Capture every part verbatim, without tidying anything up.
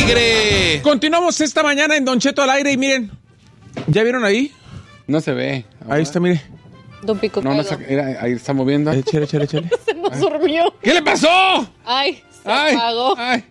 aire. Continuamos esta mañana en Don Cheto al aire y miren, ¿ya vieron ahí? No se ve. Ahí está, mire. Don Pico No, no, mira, ahí está moviendo. Échale, échale, échale. Se nos durmió. ¿Qué le pasó? Ay, se Ay, apagó. ay.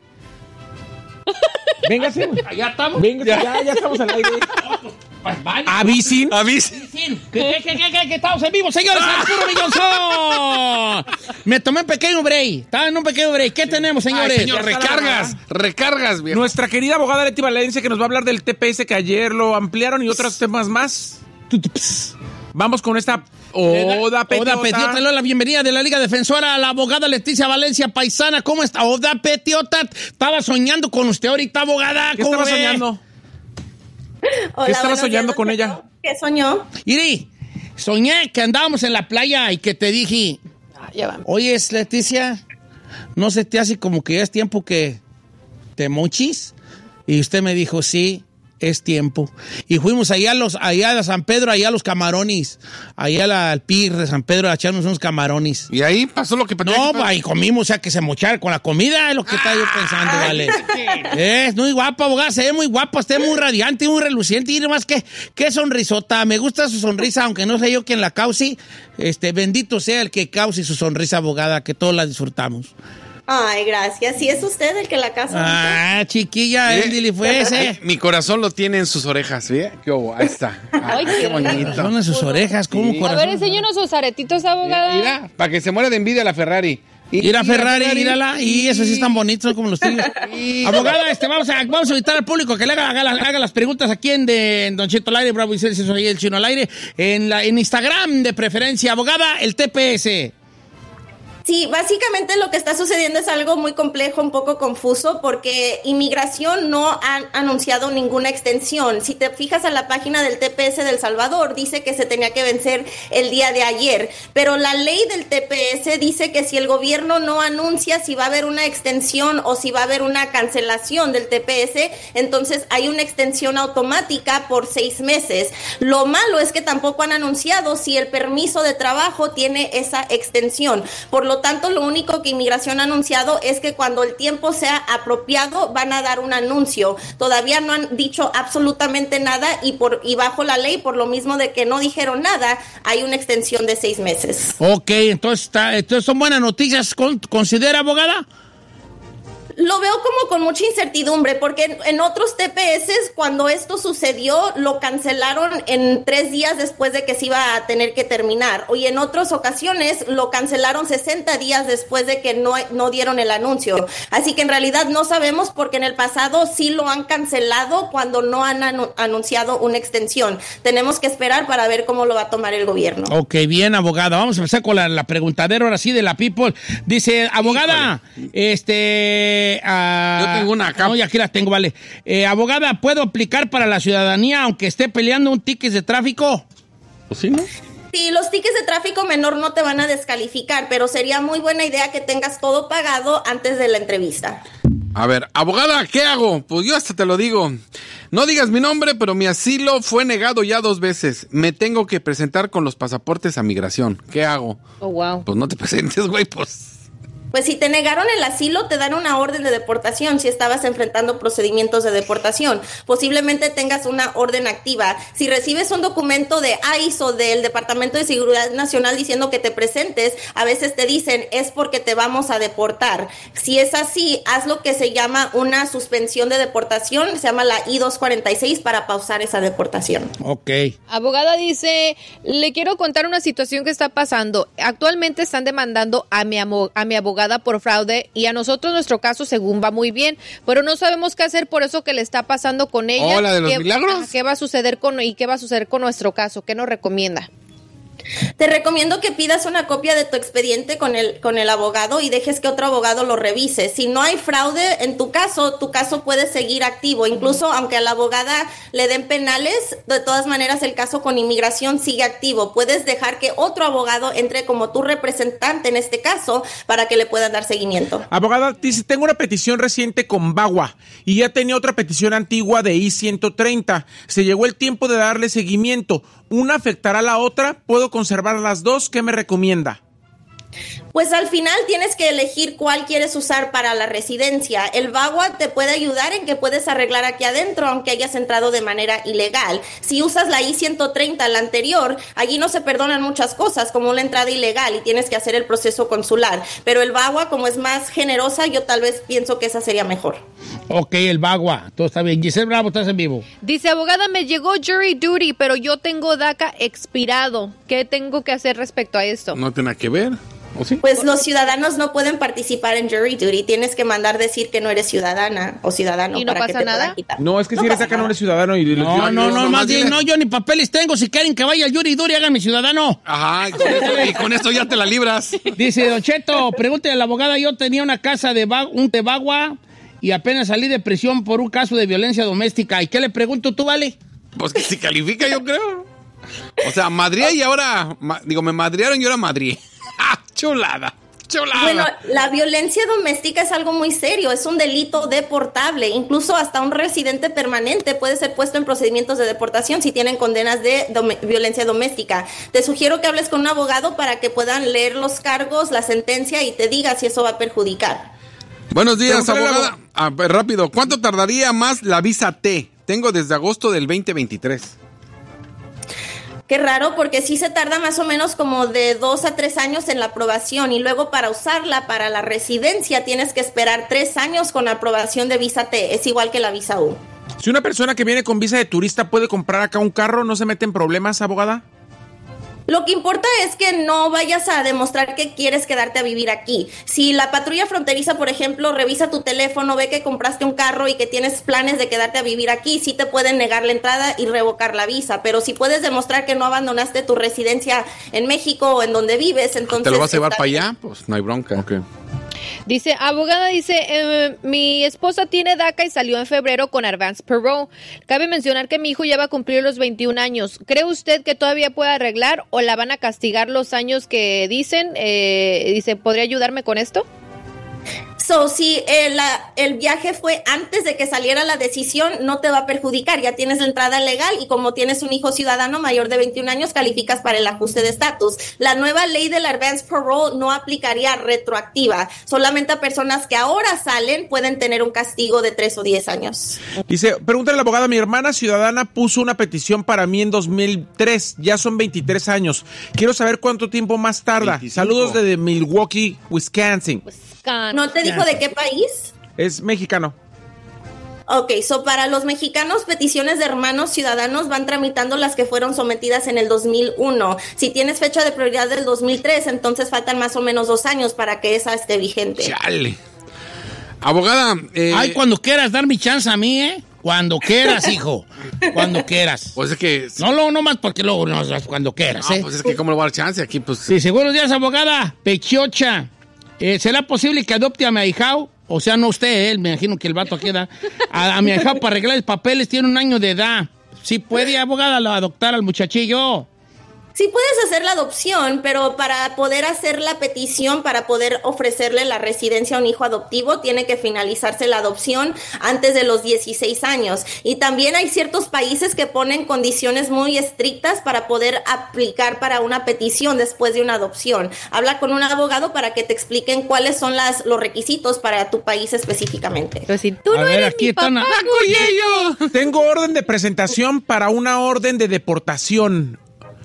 Véngase. ¿Ya estamos? Véngase, ya, ya, ya estamos al aire. Pues vaya. Avicin. Avicin. ¿Qué, qué, qué, qué, qué, qué estamos en vivo, señores? ¡Al puro millonzón! Me tomé un pequeño break. Estaba en un pequeño break. ¿Qué tenemos, señores? Ay, señor, recargas, recargas, viejo. Nuestra querida abogada Leti Valencia que nos va a hablar del T P S que ayer lo ampliaron y otros temas más. Vamos con esta Oda Petiota. Oda Petiota, le doy la bienvenida de la Liga Defensora a la abogada Leticia Valencia, paisana. ¿Cómo está? Oda Petiota, estaba soñando con usted ahorita, abogada. ¿Qué ¿Cómo estaba ve? soñando? Hola, ¿Qué estaba buenos soñando días, con Don ella? Cheto. ¿Qué soñó? Iri, soñé que andábamos en la playa y que te dije, Ah, ya va. oye, Leticia, ¿no se te hace como que ya es tiempo que te mochis? Y usted me dijo, sí, es tiempo. Y fuimos allá a, los, allá a San Pedro, allá a los camarones, allá a la- al Pir de San Pedro a echarnos unos camarones. Y ahí pasó lo que No, ahí comimos, o sea, que se mochara con la comida, es lo que estaba yo pensando, vale. Es muy guapa, abogada, se ve muy guapa, usted muy radiante, muy reluciente, y nomás que, qué sonrisota, me gusta su sonrisa, aunque no sé yo quién la cause, este, bendito sea el que cause su sonrisa, abogada, que todos la disfrutamos. Ay, gracias. Sí, es usted el que la casa. Ah, chiquilla, ¿Eh? Andy, fue ese. Mi corazón lo tiene en sus orejas, ¿sí? ¿Qué hubo? Ahí está. Ay, qué qué bonito. Son en sus orejas, como Sí. A corazón. ver, enséñanos sus aretitos, abogada. Mira, para que se muera de envidia la Ferrari. Ir a Ferrari, mírala, y esos sí están bonitos, son como los tuyos. Sí. Abogada, este, vamos a, vamos a invitar al público que le haga, haga, haga las preguntas aquí en, de, en Don Cheto al aire, Bravo y Celso, soy el Chino al aire, en, la, en Instagram de preferencia. Abogada, el T P S. Sí, básicamente lo que está sucediendo es algo muy complejo, un poco confuso, porque Inmigración no ha anunciado ninguna extensión. Si te fijas a la página del T P S de El Salvador, dice que se tenía que vencer el día de ayer, pero la ley del T P S dice que si el gobierno no anuncia si va a haber una extensión o si va a haber una cancelación del T P S, entonces hay una extensión automática por seis meses. Lo malo es que tampoco han anunciado si el permiso de trabajo tiene esa extensión. Por lo tanto, lo único que Inmigración ha anunciado es que cuando el tiempo sea apropiado van a dar un anuncio. Todavía no han dicho absolutamente nada y por y bajo la ley, por lo mismo de que no dijeron nada, hay una extensión de seis meses. Ok, entonces, está, entonces son buenas noticias, ¿con- ¿considera, abogada? Lo veo como con mucha incertidumbre, porque en, en otros T P S, cuando esto sucedió, lo cancelaron en tres días después de que se iba a tener que terminar. Y en otras ocasiones lo cancelaron sesenta días después de que no, no dieron el anuncio. Así que en realidad no sabemos, porque en el pasado sí lo han cancelado cuando no han anu- anunciado una extensión. Tenemos que esperar para ver cómo lo va a tomar el gobierno. Ok, bien, abogada. Vamos a empezar con la, la preguntadera ahora sí de la People. Dice, abogada, este... ah, Yo tengo una acá. No, ya aquí la tengo, vale. Eh, abogada, ¿puedo aplicar para la ciudadanía aunque esté peleando un ticket de tráfico? Pues sí, ¿no? Sí, los tickets de tráfico menor no te van a descalificar, pero sería muy buena idea que tengas todo pagado antes de la entrevista. A ver, abogada, ¿qué hago? Pues yo hasta te lo digo. No digas mi nombre, pero mi asilo fue negado ya dos veces. Me tengo que presentar con los pasaportes a migración. ¿Qué hago? Oh, wow. Pues no te presentes, güey, pues... Pues si te negaron el asilo, te dan una orden de deportación si estabas enfrentando procedimientos de deportación. Posiblemente tengas una orden activa. Si recibes un documento de I C E o del Departamento de Seguridad Nacional diciendo que te presentes, a veces te dicen es porque te vamos a deportar. Si es así, haz lo que se llama una suspensión de deportación, se llama la I doscientos cuarenta y seis para pausar esa deportación. Ok. Abogada dice, le quiero contar una situación que está pasando. Actualmente están demandando a mi, amo- a mi abogada por fraude y a nosotros nuestro caso según va muy bien, pero no sabemos qué hacer por eso que le está pasando con ella. Oh, ¿la de los ¿Qué, milagros? ajá, ¿Qué va a suceder con y qué va a suceder con nuestro caso? ¿Qué nos recomienda? Te recomiendo que pidas una copia de tu expediente con el, con el abogado y dejes que otro abogado lo revise. Si no hay fraude en tu caso, tu caso puede seguir activo. Incluso aunque a la abogada le den penales, de todas maneras el caso con inmigración sigue activo. Puedes dejar que otro abogado entre como tu representante en este caso para que le puedan dar seguimiento. Abogada, dice, tengo una petición reciente con V A W A y ya tenía otra petición antigua de I ciento treinta. Se llegó el tiempo de darle seguimiento. ¿Una afectará a la otra? ¿Puedo conservar las dos? ¿Qué me recomienda? Pues al final tienes que elegir cuál quieres usar para la residencia. El VAWA te puede ayudar en que puedes arreglar aquí adentro, aunque hayas entrado de manera ilegal. Si usas la I ciento treinta, la anterior, allí no se perdonan muchas cosas, como una entrada ilegal, y tienes que hacer el proceso consular. Pero el VAWA, como es más generosa, yo tal vez pienso que esa sería mejor. Ok, el VAWA, todo está bien. Giselle Bravo, estás en vivo. Dice, abogada, me llegó jury duty, pero yo tengo DACA expirado. ¿Qué tengo que hacer respecto a esto? No tiene nada que ver. ¿O sí? Pues los ciudadanos no pueden participar en jury duty. Tienes que mandar decir que no eres ciudadana o ciudadano. ¿Y no para pasa que te nada? puedan quitar. No, es que si eres acá no eres ciudadano. Y No, no, no, más bien, no, yo ni papeles tengo. Si quieren que vaya al jury duty, háganme ciudadano. Ajá, y con, esto, y con esto ya te la libras. Dice, Don Cheto, pregúntale a la abogada, yo tenía una casa de va- un Tebagua y apenas salí de prisión por un caso de violencia doméstica. ¿Y qué le pregunto tú, vale? Pues que si califica, yo creo. O sea, madrié y ahora... ma- digo, me madrearon y ahora madrié. ¡Ah, chulada! Chulada. Bueno, la violencia doméstica es algo muy serio, es un delito deportable, incluso hasta un residente permanente puede ser puesto en procedimientos de deportación si tienen condenas de dom- violencia doméstica. Te sugiero que hables con un abogado para que puedan leer los cargos, la sentencia y te diga si eso va a perjudicar. Buenos días, Pregúntale a la abogada. A ver, rápido, ¿cuánto tardaría más la visa T? Tengo desde agosto del veinte veintitrés. Qué raro, porque sí se tarda más o menos como de dos a tres años en la aprobación y luego para usarla para la residencia tienes que esperar tres años con la aprobación de visa T. Es igual que la visa U. Si una persona que viene con visa de turista puede comprar acá un carro, ¿no se mete en problemas, abogada? Lo que importa es que no vayas a demostrar que quieres quedarte a vivir aquí. Si la patrulla fronteriza, por ejemplo, revisa tu teléfono, ve que compraste un carro y que tienes planes de quedarte a vivir aquí, sí te pueden negar la entrada y revocar la visa. Pero si puedes demostrar que no abandonaste tu residencia en México o en donde vives, entonces... ¿Te lo vas a llevar está para bien. allá? Pues no hay bronca. Ok. Dice, abogada, dice, eh, mi esposa tiene DACA y salió en febrero con Advance Parole. Cabe mencionar que mi hijo ya va a cumplir los veintiún años. ¿Cree usted que todavía puede arreglar o la van a castigar los años que dicen? Eh, dice, ¿podría ayudarme con esto? So, si el, la- el viaje fue antes de que saliera la decisión, no te va a perjudicar. Ya tienes la entrada legal y como tienes un hijo ciudadano mayor de veintiún años, calificas para el ajuste de estatus. La nueva ley del Advance Parole no aplicaría retroactiva. Solamente a personas que ahora salen pueden tener un castigo de tres o diez años. Dice, pregúntale a la abogada, mi hermana ciudadana puso una petición para mí en dos mil tres, ya son veintitrés años. Quiero saber cuánto tiempo más tarda. veinticinco. Saludos desde Milwaukee, Wisconsin. Can- ¿No te dijo de qué país? Es mexicano. Ok, so para los mexicanos, peticiones de hermanos ciudadanos van tramitando las que fueron sometidas en el dos mil uno. Si tienes fecha de prioridad del dos mil tres, entonces faltan más o menos dos años para que esa esté vigente. Chale. Abogada, eh, Ay, cuando quieras dar mi chance a mí, ¿eh? Cuando quieras, hijo. Cuando quieras. pues es que... No, lo no más porque luego no, cuando quieras, No, ¿eh? pues es que cómo le voy a dar chance aquí, pues... Sí, buenos días, abogada. Pechiocha. Eh, ¿Será posible que adopte a mi ahijao? O sea, no usted, eh, me imagino que el vato queda. A, a mi ahijao para arreglar los papeles, tiene un año de edad. ¿Sí puede, abogada, adoptar al muchachillo? Sí puedes hacer la adopción, pero para poder hacer la petición, para poder ofrecerle la residencia a un hijo adoptivo, tiene que finalizarse la adopción antes de los dieciséis años. Y también hay ciertos países que ponen condiciones muy estrictas para poder aplicar para una petición después de una adopción. Habla con un abogado para que te expliquen cuáles son las, los requisitos para tu país específicamente. Pero si tú A no ver, eres aquí mi están papá, a- güey. Tengo orden de presentación para una orden de deportación.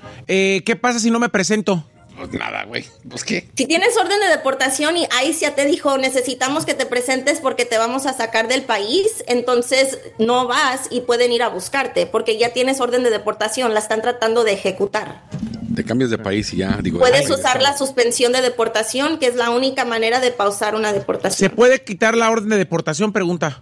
Eh, ¿Qué pasa si no me presento? Pues nada, güey. Pues qué. Si tienes orden de deportación y ICE ya te dijo, necesitamos que te presentes porque te vamos a sacar del país, entonces no vas y pueden ir a buscarte porque ya tienes orden de deportación, la están tratando de ejecutar. Te cambias de país y ya, digo... Puedes ay, usar la suspensión de deportación, que es la única manera de pausar una ¿Se deportación. puede quitar la orden de deportación? Pregunta.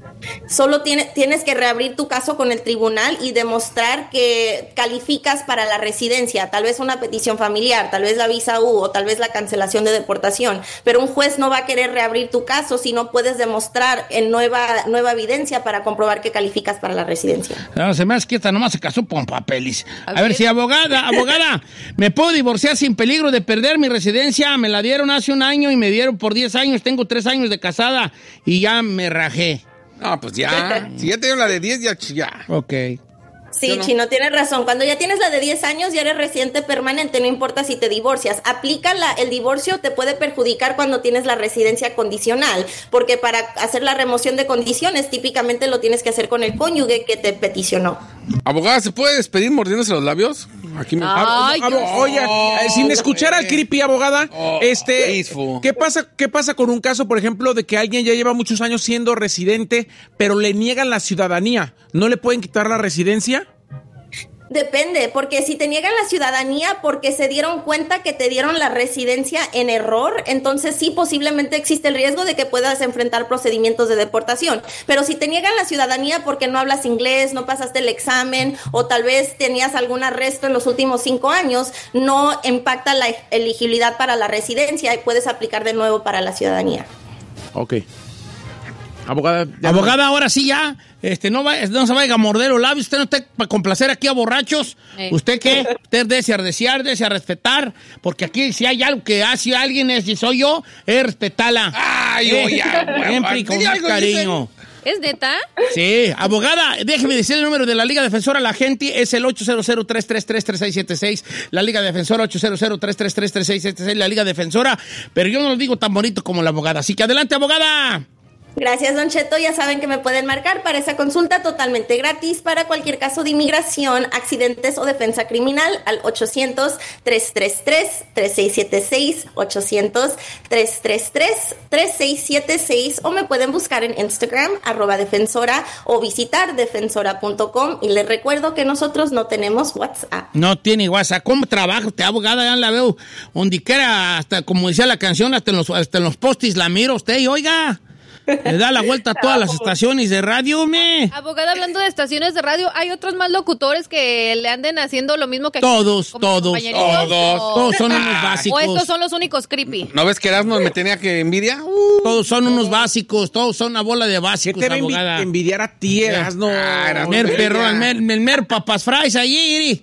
Solo tiene, tienes que reabrir tu caso con el tribunal y demostrar que calificas para la residencia, tal vez una petición familiar, tal vez la visa U o tal vez la cancelación de deportación, pero un juez no va a querer reabrir tu caso si no puedes demostrar en nueva, nueva evidencia para comprobar que calificas para la residencia. No, se me hace que esta nomás se casó con papeles. A, A ver ver. si, abogada, abogada, ¿me puedo divorciar sin peligro de perder mi residencia? Me la dieron hace un año y me dieron por diez años. Tengo tres años de casada y ya me rajé. No, pues ya. Si ya te dio la de diez, ya... ya. Ok. Sí, no? Chino, tienes razón. Cuando ya tienes la de diez años, ya eres residente permanente, no importa si te divorcias. Aplica la, el divorcio, te puede perjudicar cuando tienes la residencia condicional, porque para hacer la remoción de condiciones, típicamente lo tienes que hacer con el cónyuge que te peticionó. Abogada, ¿se puede despedir mordiéndose los labios? Aquí me... Ay, Ab- ab- Oye, oh, eh, sin escuchar al creepy, abogada, Oh, este, peaceful. ¿qué pasa, qué pasa con un caso, por ejemplo, de que alguien ya lleva muchos años siendo residente, pero le niegan la ciudadanía? ¿No le pueden quitar la residencia? Depende, porque si te niegan la ciudadanía porque se dieron cuenta que te dieron la residencia en error, entonces sí, posiblemente existe el riesgo de que puedas enfrentar procedimientos de deportación. Pero si te niegan la ciudadanía porque no hablas inglés, no pasaste el examen o tal vez tenías algún arresto en los últimos cinco años, no impacta la elegibilidad para la residencia y puedes aplicar de nuevo para la ciudadanía. Ok. Abogada, ya Abogada, ahora sí ya, este, no, va, no se vaya a morder los labios, usted no está para complacer aquí a borrachos. Eh. ¿Usted qué? Usted desea desear, desea respetar, porque aquí si hay algo que hace alguien, es, si soy yo, es respetarla. Ay, Eh, oye, siempre y con dile más algo, cariño. ¿Es neta? Sí, abogada, déjeme decir el número de la Liga Defensora a la gente, es el ocho cero cero, tres tres tres, tres seis siete seis, la Liga Defensora ocho cero cero, tres tres tres, tres seis siete seis, la Liga Defensora, pero yo no lo digo tan bonito como la abogada, así que adelante, abogada. Gracias, Don Cheto. Ya saben que me pueden marcar para esa consulta totalmente gratis para cualquier caso de inmigración, accidentes o defensa criminal al ochocientos, tres tres tres, tres seis siete seis, ochocientos, tres tres tres, tres seis siete seis, o me pueden buscar en Instagram, arroba defensora, o visitar defensora punto com. Y les recuerdo que nosotros no tenemos WhatsApp. No tiene WhatsApp. ¿Cómo trabaja usted, abogada? Ya la veo donde quiera, hasta como decía la canción, hasta en los, hasta en los postis la miro usted y oiga. Le da la vuelta a todas las estaciones de radio, me. Abogada, hablando de estaciones de radio, ¿hay otros más locutores que le anden haciendo lo mismo que aquí? Todos, como todos, compañeritos? todos, ¿O- Todos son unos básicos. ¿O estos son los únicos creepy? ¿No ves que Erasmo me tenía que envidia? Uh, Todos son unos básicos, todos son una bola de ¿Qué básicos, te va a envi- abogada. envidiar a ti, Erasno? Ah, El Erasmo. mer perro, el mer, el mer papas fries allí, iri.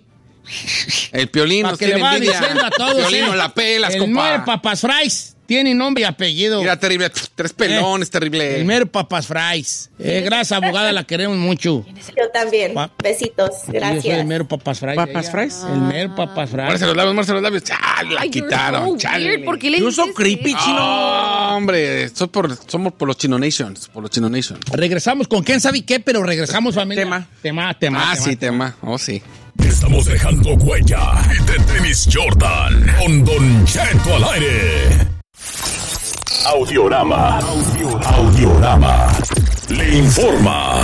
el Piolín Para nos que tiene le va envidia. diciendo a todos. Piolín eh. no la pelas, El compa. mer papas fries tiene nombre y apellido. Mira, terrible. Tres pelones, Eh, terrible. El mer papas fries. Eh, gracias, abogada, la queremos mucho. Yo también. Pa- Besitos. Yo soy el Gracias. mero papas fries. ¿Papas ella. fries? El mero papas fries. Muérse los labios, muérse los labios. Chale, la Ay, you're quitaron. so Chale. weird. ¿Por qué le Yo dices soy creepy, eso? chino. Oh, hombre, soy por, somos por los Chino Nations. Por los Chino Nations. Regresamos con quién sabe qué, pero regresamos, familia. Tema. Tema, tema. Ah, tema. sí, tema. Oh, sí. Estamos dejando huella de Tenis Jordan con Don Cheto al aire. Audiorama. Audiorama. Le informa.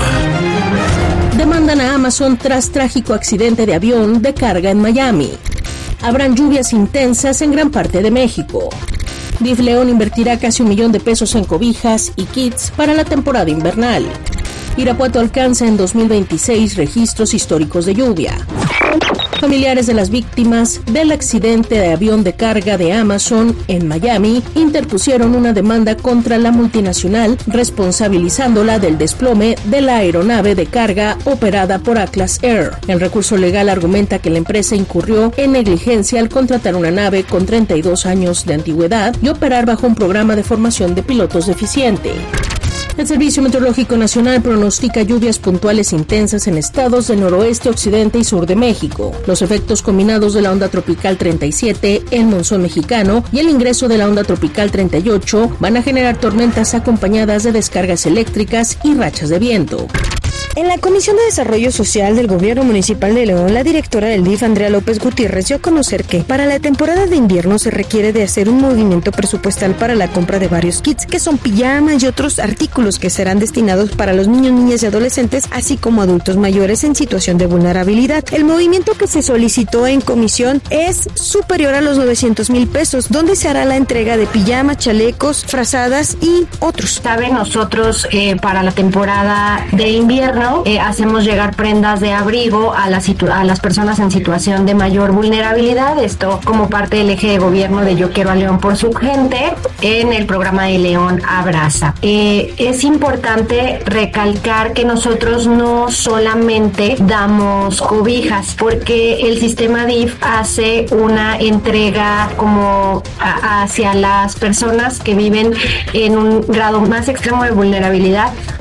Demandan a Amazon tras trágico accidente de avión de carga en Miami. Habrán lluvias intensas en gran parte de México. D I F León invertirá casi un millón de pesos en cobijas y kits para la temporada invernal. Irapuato alcanza en dos mil veintiséis registros históricos de lluvia. Familiares de las víctimas del accidente de avión de carga de Amazon en Miami interpusieron una demanda contra la multinacional responsabilizándola del desplome de la aeronave de carga operada por Atlas Air. El recurso legal argumenta que la empresa incurrió en negligencia al contratar una nave con treinta y dos años de antigüedad y operar bajo un programa de formación de pilotos deficiente. El Servicio Meteorológico Nacional pronostica lluvias puntuales intensas en estados del noroeste, occidente y sur de México. Los efectos combinados de la onda tropical treinta y siete, el monzón mexicano y el ingreso de la onda tropical treinta y ocho van a generar tormentas acompañadas de descargas eléctricas y rachas de viento. En la Comisión de Desarrollo Social del Gobierno Municipal de León, la directora del D I F, Andrea López Gutiérrez, dio a conocer que para la temporada de invierno se requiere de hacer un movimiento presupuestal para la compra de varios kits, que son pijamas y otros artículos que serán destinados para los niños, niñas y adolescentes, así como adultos mayores en situación de vulnerabilidad. El movimiento que se solicitó en comisión es superior a los novecientos mil pesos, donde se hará la entrega de pijamas, chalecos, frazadas y otros. Saben, nosotros eh, para la temporada de invierno Eh, hacemos llegar prendas de abrigo a, la situ- a las personas en situación de mayor vulnerabilidad, esto como parte del eje de gobierno de Yo Quiero a León por su gente en el programa de León Abraza. Eh, es importante recalcar que nosotros no solamente damos cobijas, porque el sistema D I F hace una entrega como a- hacia las personas que viven en un grado más extremo de vulnerabilidad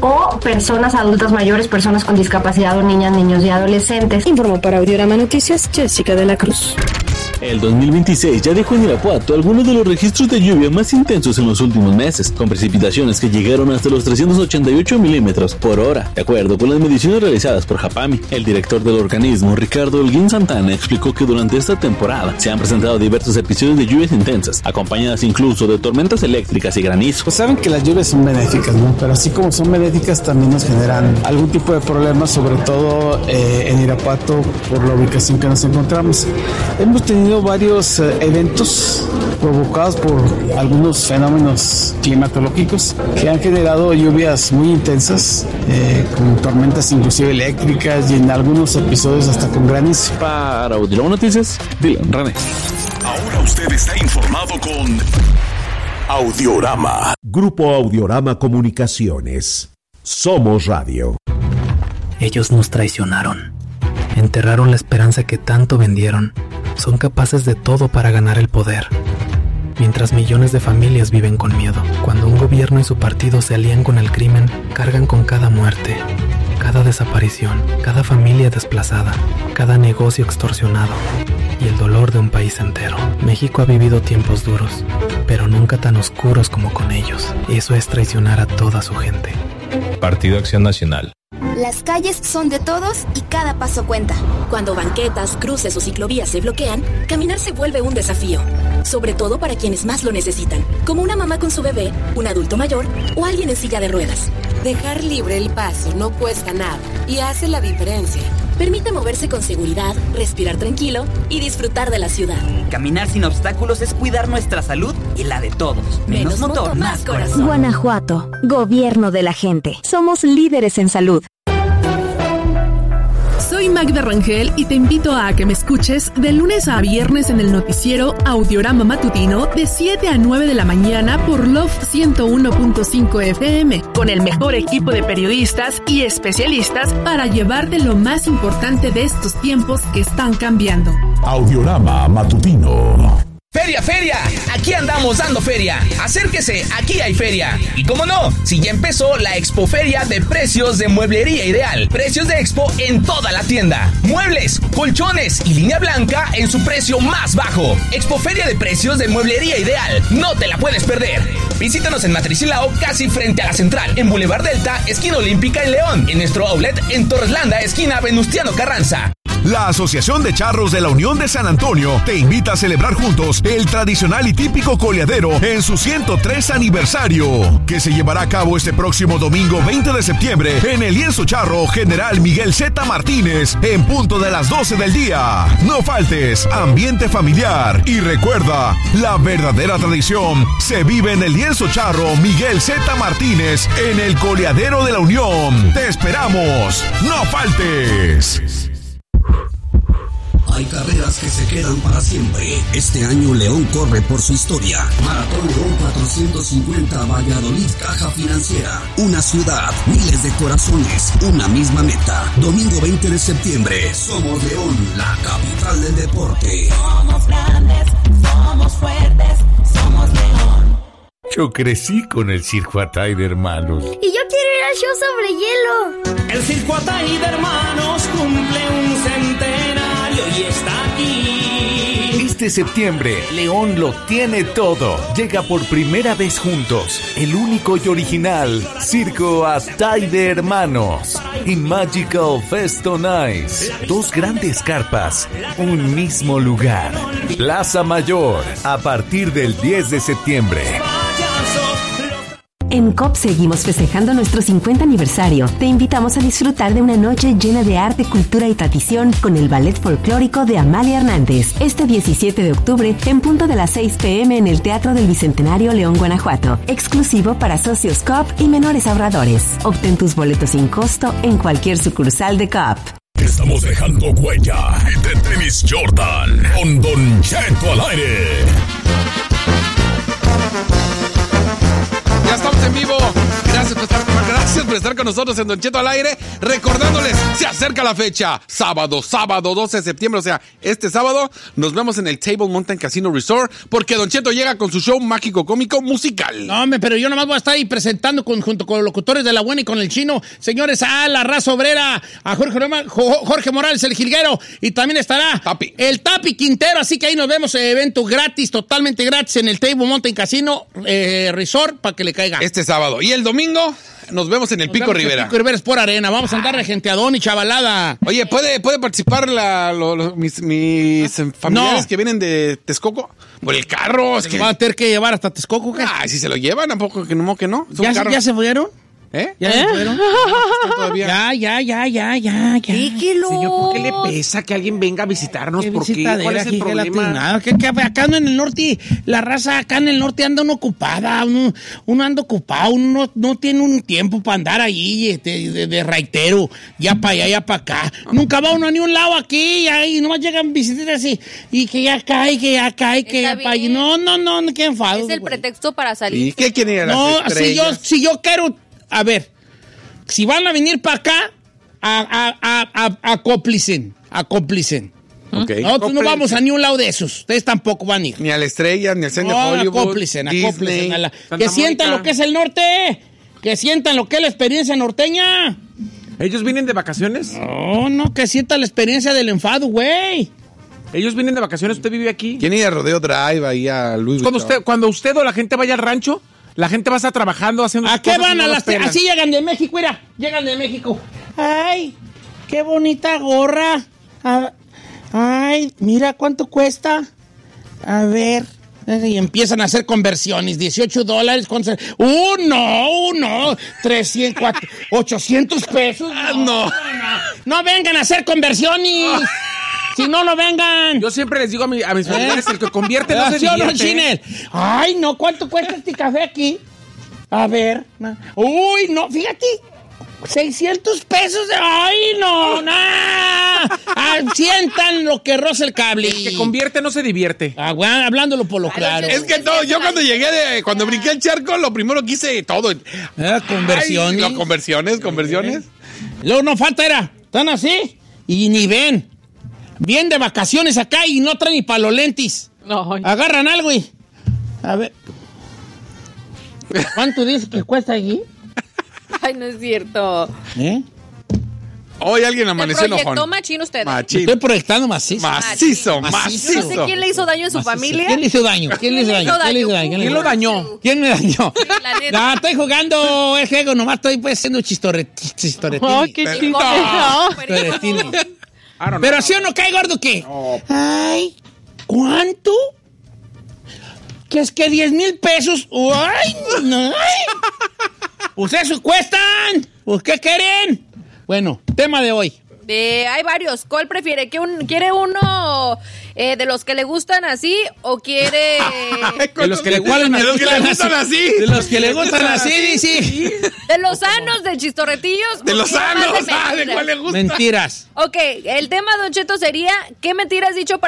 o personas adultas mayores, personas con discapacidad o niñas, niños y adolescentes. Informó para Audiorama Noticias Jessica de la Cruz. El dos mil veintiséis ya dejó en Irapuato algunos de los registros de lluvia más intensos en los últimos meses, con precipitaciones que llegaron hasta los trescientos ochenta y ocho milímetros por hora, de acuerdo con las mediciones realizadas por Japami. El director del organismo, Ricardo Holguín Santana, explicó que durante esta temporada se han presentado diversos episodios de lluvias intensas, acompañadas incluso de tormentas eléctricas y granizo. Pues saben que las lluvias son benéficas, ¿no? Pero así como son benéficas, también nos generan algún tipo de problemas, sobre todo eh, en Irapuato, por la ubicación que nos encontramos. Hemos tenido varios eh, eventos provocados por algunos fenómenos climatológicos que han generado lluvias muy intensas, eh, con tormentas inclusive eléctricas y en algunos episodios hasta con granizo. Para Audiorama Noticias, Dylan René. Ahora usted está informado con Audiorama. Grupo Audiorama Comunicaciones. Somos Radio. Ellos nos traicionaron. Enterraron la esperanza que tanto vendieron. Son capaces de todo para ganar el poder. Mientras millones de familias viven con miedo. Cuando un gobierno y su partido se alían con el crimen, cargan con cada muerte, cada desaparición, cada familia desplazada, cada negocio extorsionado y el dolor de un país entero. México ha vivido tiempos duros, pero nunca tan oscuros como con ellos. Eso es traicionar a toda su gente. Partido Acción Nacional. Las calles son de todos y cada paso cuenta. Cuando banquetas, cruces o ciclovías se bloquean, caminar se vuelve un desafío. Sobre todo para quienes más lo necesitan, como una mamá con su bebé, un adulto mayor o alguien en silla de ruedas. Dejar libre el paso no cuesta nada y hace la diferencia. Permite moverse con seguridad, respirar tranquilo y disfrutar de la ciudad. Caminar sin obstáculos es cuidar nuestra salud y la de todos. Menos, Menos motor, motor, más corazón. Guanajuato, gobierno de la gente. Somos líderes en salud. Soy Magda Rangel y te invito a que me escuches de lunes a viernes en el noticiero Audiorama Matutino de siete a nueve de la mañana por Love ciento uno punto cinco F M, con el mejor equipo de periodistas y especialistas para llevarte lo más importante de estos tiempos que están cambiando. Audiorama Matutino. ¡Feria, feria! Aquí andamos dando feria. Acérquese, aquí hay feria. Y cómo no, si ya empezó la Expoferia de precios de Mueblería Ideal. Precios de Expo en toda la tienda. Muebles, colchones y línea blanca en su precio más bajo. Expoferia de precios de Mueblería Ideal. No te la puedes perder. Visítanos en Matricilao, casi frente a la Central. En Boulevard Delta, esquina Olímpica en León. En nuestro outlet en Torreslanda, esquina Venustiano Carranza. La Asociación de Charros de la Unión de San Antonio te invita a celebrar juntos el tradicional y típico coleadero en su ciento tres aniversario, que se llevará a cabo este próximo domingo veinte de septiembre en el Lienzo Charro General Miguel Z. Martínez en punto de las doce del día. No faltes, ambiente familiar y recuerda, la verdadera tradición se vive en el Lienzo Charro Miguel Z. Martínez en el coleadero de la Unión. Te esperamos, no faltes. Hay carreras que se quedan para siempre. Este año León corre por su historia. Maratón León cuatrocientos cincuenta Valladolid Caja Financiera. Una ciudad, miles de corazones, una misma meta. Domingo veinte de septiembre. Somos León, la capital del deporte. Somos grandes, somos fuertes, somos León. Yo crecí con el Circo Ataide Hermanos. Y yo quiero ir al show sobre hielo. El Circo Ataide Hermanos cumple un centenario y está aquí. Este septiembre, León lo tiene todo. Llega por primera vez juntos, el único y original Circo Ataide Hermanos y Magical Festo Nice. Dos grandes carpas, un mismo lugar. Plaza Mayor, a partir del diez de septiembre. En C O P seguimos festejando nuestro cincuenta aniversario. Te invitamos a disfrutar de una noche llena de arte, cultura y tradición con el ballet folclórico de Amalia Hernández. Este diecisiete de octubre, en punto de las seis pm en el Teatro del Bicentenario León, Guanajuato. Exclusivo para socios C O P y menores ahorradores. Obtén tus boletos sin costo en cualquier sucursal de C O P. Estamos dejando huella de Tenis Jordan con Don Cheto al aire. Ya estamos en vivo. Gracias por estar, gracias por estar con nosotros en Don Cheto al aire. Recordándoles, se acerca la fecha. Sábado, sábado doce de septiembre. O sea, este sábado nos vemos en el Table Mountain Casino Resort. Porque Don Cheto llega con su show mágico, cómico, musical. No, hombre, pero yo nomás voy a estar ahí presentando con, junto con los locutores de La Buena y con el Chino. Señores, a la raza obrera, a Jorge, Jorge Morales, el jilguero. Y también estará Tapi. el Tapi Quintero. Así que ahí nos vemos, evento gratis, totalmente gratis en el Table Mountain Casino eh, Resort para que le caiga. Este sábado. Y el domingo nos vemos en el nos Pico Rivera. El Pico Rivera es por arena. Vamos a andar de genteadón y chavalada. Oye, ¿puede, puede participar la, lo, lo, mis, mis familiares no. que vienen de Texcoco? Por el carro. Es que va a tener que llevar hasta Texcoco. ¿Qué? Ah, si se lo llevan, tampoco que no, que no. ¿Ya, ¿Ya se fueron? ¿Eh? ¿Ya ¿Eh? se fueron? Ya, ya, ya, ya, ya, ya. Dígelo. Señor, ¿por qué le pesa que alguien venga a visitarnos? ¿Por qué? ¿Cuál es el problema? Nada, que, que acá en el norte, la raza acá en el norte anda uno ocupada, uno, uno anda ocupado, uno no, no tiene un tiempo para andar ahí este, de, de raitero, ya para allá, ya para acá. Nunca va uno a ni un lado aquí, y ahí nomás llegan visitas así, y que ya cae, que ya cae, que ya para allá. No, no, no, no, qué enfado. Es el güey. pretexto para salir. ¿Y qué quieren ir a las No, estrellas? si yo, si yo quiero... A ver, si van a venir para acá, a, a, a, a, acóplicen, acóplicen. Okay. Nosotros no vamos a ni un lado de esos. Ustedes tampoco van a ir. Ni a la estrella, ni al centro no, de Hollywood. Acóplicen, acóplicen. A la, que Mónica. Sientan lo que es el norte. Que sientan lo que es la experiencia norteña. ¿Ellos vienen de vacaciones? No, no, que sientan la experiencia del enfado, güey. ¿Ellos vienen de vacaciones? ¿Usted vive aquí? ¿Quién ir a Rodeo Drive, ahí a Luis Cuando usted, cuando usted o la gente vaya al rancho, la gente va a estar trabajando, haciendo ¿A sus qué cosas van y no a los las... pelan. Así llegan de México, mira. Llegan de México. Ay, qué bonita gorra. A- Ay, mira cuánto cuesta. A ver. Y empiezan a hacer conversiones. dieciocho dólares. ¿Cuánto? Uno, uno. trescientos, cuatro, ochocientos pesos. No, no. No vengan a hacer conversiones. Si no, no vengan. Yo siempre les digo a, mi, a mis familiares, el que convierte no se ¿Sí o no, divierte. Chinel? Ay, no, ¿cuánto cuesta este café aquí? A ver. na- Uy, no, fíjate. seiscientos pesos. De... Ay, no, no. Ah, sientan lo que roza el cable. El que convierte no se divierte. Ah, bueno, hablándolo por lo claro. Es que todo, yo cuando llegué de, cuando brinqué el charco, lo primero que hice todo. Ah, conversiones. Ay, no, conversiones, conversiones. Luego no falta, era. Están así y ni ven. Bien de vacaciones acá y no traen ni pa' los lentes. No. Agarran algo y... A ver. ¿Cuánto dice que cuesta aquí? Ay, no es cierto. ¿Eh? Hoy alguien ¿Se amaneció proyectó enojón. machín usted? Machín. Estoy proyectando macizo. Macizo, Yo macizo. no sé quién le hizo daño en su Macizo. familia. ¿Quién le hizo daño? ¿Quién le hizo daño? ¿Quién le hizo daño? ¿Quién lo dañó? ¿Quién me dañó? La neta. No, estoy jugando el juego, nomás estoy pues haciendo chistorretini. Chistoretini. Oh, qué chido. Chistoretini. Pero si uno cae gordo, ¿qué? Ay, ¿cuánto? ¿Qué es que diez mil pesos? ¡Ay, no! Pues eso cuestan. Pues, ¿qué quieren? Bueno, tema de hoy. Eh, hay varios. ¿Cuál prefiere? ¿Que un, ¿Quiere uno eh, de los que le gustan así o quiere...? De los que le gustan, de los que le gustan así. De los que le gustan así, dice. ¿De los sanos, de chistorretillos? De o los quiere más sanos, de ah, ¿de mentiras? cuál le gusta? Mentiras. Ok, el tema, Don Cheto, sería ¿qué mentiras has dicho para